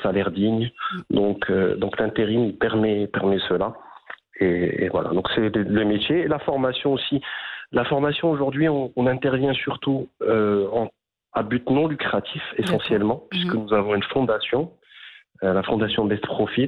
salaire digne. Donc l'intérim permet cela. Et voilà, donc c'est le métier. Et la formation aussi. La formation aujourd'hui, on intervient surtout à but non lucratif essentiellement, puisque nous avons une fondation, la fondation Best Profit,